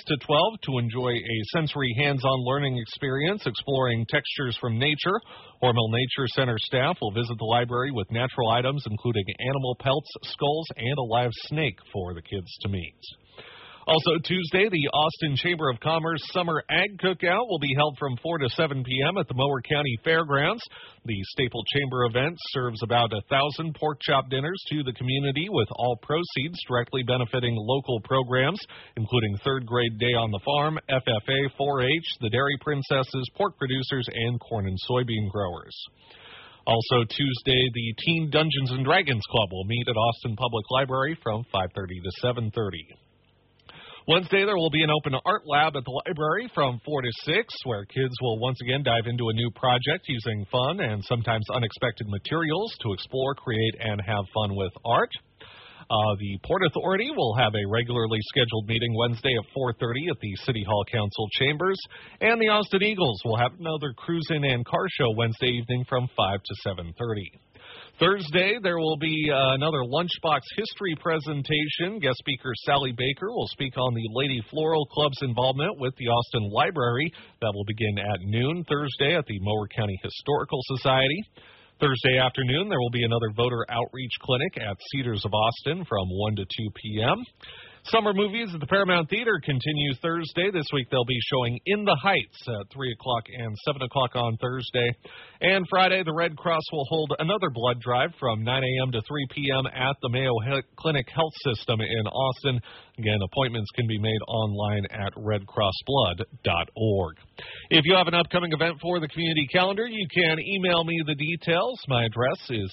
to 12 to enjoy a sensory hands-on learning experience exploring textures from nature. Hormel Nature Center staff will visit the library with natural items including animal pelts, skulls, and a live snake for the kids to meet. Also Tuesday, the Austin Chamber of Commerce Summer Ag Cookout will be held from 4 to 7 p.m. at the Mower County Fairgrounds. The Staple Chamber event serves about 1,000 pork chop dinners to the community, with all proceeds directly benefiting local programs, including Third Grade Day on the Farm, FFA, 4-H, the Dairy Princesses, pork producers, and corn and soybean growers. Also Tuesday, the Teen Dungeons & Dragons Club will meet at Austin Public Library from 5:30 to 7:30. Wednesday, there will be an open art lab at the library from 4 to 6, where kids will once again dive into a new project using fun and sometimes unexpected materials to explore, create, and have fun with art. The Port Authority will have a regularly scheduled meeting Wednesday at 4:30 at the City Hall Council chambers, and the Austin Eagles will have another cruise-in and car show Wednesday evening from 5 to 7:30. Thursday, there will be another Lunchbox history presentation. Guest speaker Sally Baker will speak on the Lady Floral Club's involvement with the Austin Library. That will begin at noon Thursday at the Mower County Historical Society. Thursday afternoon, there will be another voter outreach clinic at Cedars of Austin from 1 to 2 p.m. Summer movies at the Paramount Theater continue Thursday. This week they'll be showing In the Heights at 3 o'clock and 7 o'clock on Thursday. And Friday, the Red Cross will hold another blood drive from 9 a.m. to 3 p.m. at the Mayo Clinic Health System in Austin. Again, appointments can be made online at redcrossblood.org. If you have an upcoming event for the community calendar, you can email me the details. My address is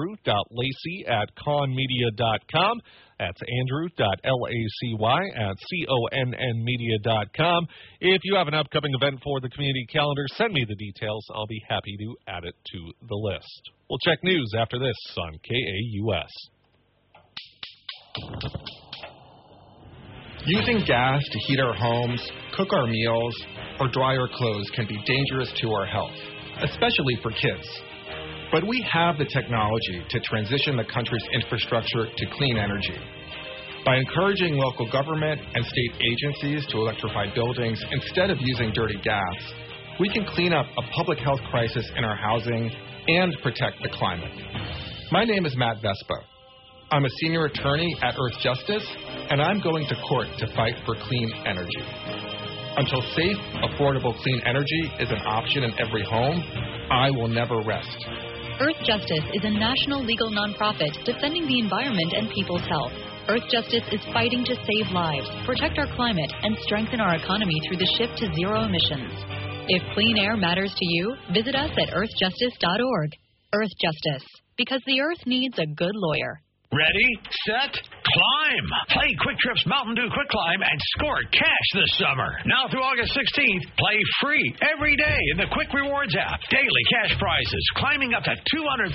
andrew.lacy@conmedia.com. That's andrew.lacy@connmedia.com. If you have an upcoming event for the community calendar, send me the details. I'll be happy to add it to the list. We'll check news after this on KAUS. Using gas to heat our homes, cook our meals, or dry our clothes can be dangerous to our health, especially for kids. But we have the technology to transition the country's infrastructure to clean energy. By encouraging local government and state agencies to electrify buildings instead of using dirty gas, we can clean up a public health crisis in our housing and protect the climate. My name is Matt Vespa. I'm a senior attorney at Earth Justice, and I'm going to court to fight for clean energy. Until safe, affordable clean energy is an option in every home, I will never rest. Earth Justice is a national legal nonprofit defending the environment and people's health. Earth Justice is fighting to save lives, protect our climate, and strengthen our economy through the shift to zero emissions. If clean air matters to you, visit us at earthjustice.org. Earth Justice, because the earth needs a good lawyer. Ready, set, climb. Play Quick Trip's Mountain Dew Quick Climb and score cash this summer. Now through August 16th, play free every day in the Quick Rewards app. Daily cash prizes climbing up to $250,000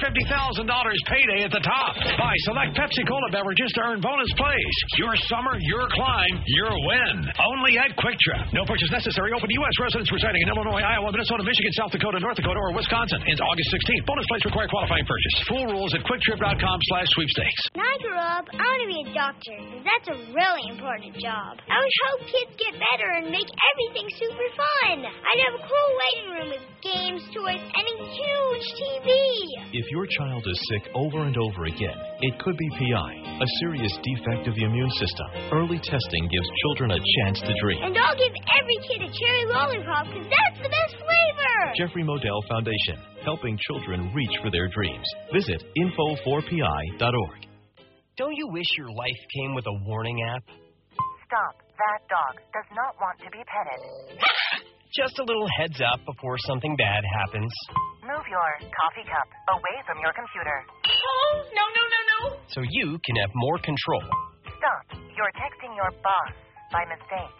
payday at the top. Buy select Pepsi Cola beverages to earn bonus plays. Your summer, your climb, your win. Only at Quick Trip. No purchase necessary. Open to U.S. residents residing in Illinois, Iowa, Minnesota, Michigan, South Dakota, North Dakota, or Wisconsin. Ends August 16th. Bonus plays require qualifying purchase. Full rules at quicktrip.com/sweepstakes. When I grow up, I want to be a doctor, because that's a really important job. I would hope kids get better and make everything super fun. I'd have a cool waiting room with games, toys, and a huge TV. If your child is sick over and over again, it could be PI, a serious defect of the immune system. Early testing gives children a chance to dream. And I'll give every kid a cherry lollipop, because that's the best flavor. Jeffrey Modell Foundation, helping children reach for their dreams. Visit info4pi.org. Don't you wish your life came with a warning app? Stop. That dog does not want to be petted. Just a little heads up before something bad happens. Move your coffee cup away from your computer. Oh, no. So you can have more control. Stop. You're texting your boss by mistake.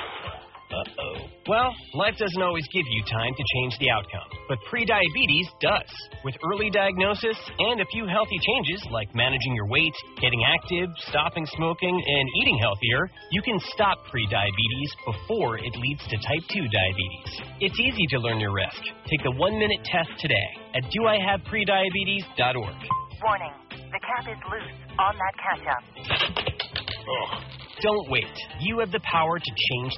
Uh-oh. Well, life doesn't always give you time to change the outcome, but prediabetes does. With early diagnosis and a few healthy changes like managing your weight, getting active, stopping smoking, and eating healthier, you can stop prediabetes before it leads to type 2 diabetes. It's easy to learn your risk. Take the 1-minute test today at doihaveprediabetes.org. Warning, the cap is loose on that catch-up. Don't wait. You have the power to change